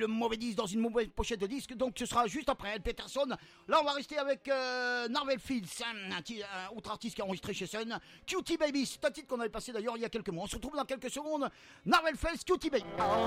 le mauvais disque dans une mauvaise pochette de disque. Donc ce sera juste après El Peterson. Là on va rester avec Narvel Fields, un autre artiste qui a enregistré chez Sun. Cutie Baby, c'est un titre qu'on avait passé d'ailleurs il y a quelques mois. On se retrouve dans quelques secondes. Narvel Fields, Cutie Baby.